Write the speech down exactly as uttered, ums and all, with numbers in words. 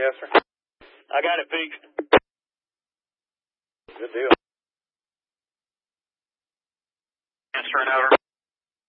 Yes, sir. I got it fixed. Good deal. Answering over.